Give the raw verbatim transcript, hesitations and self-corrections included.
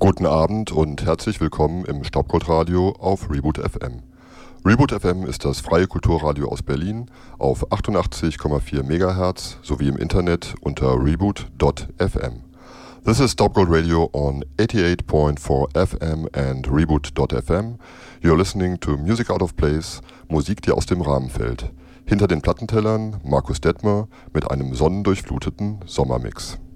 Guten Abend und herzlich willkommen im Staubgold-Radio auf Reboot F M. Reboot F M ist das freie Kulturradio aus Berlin auf achtundachtzig Komma vier Megahertz sowie im Internet unter reboot dot f m. This is Staubgold Radio on eighty-eight point four F M and reboot dot f m. You're listening to Music Out of Place, Musik, die aus dem Rahmen fällt. Hinter den Plattentellern Markus Detmer mit einem sonnendurchfluteten Sommermix.